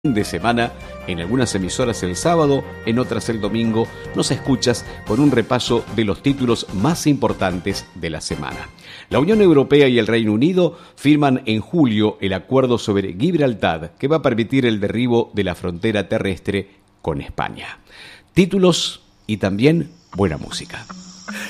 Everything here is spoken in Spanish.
de semana, en algunas emisoras el sábado, en otras el domingo, nos escuchas con un repaso de los títulos más importantes de la semana. La Unión Europea y el Reino Unido firman en julio el acuerdo sobre Gibraltar, que va a permitir el derribo de la frontera terrestre con España. Títulos y también buena música.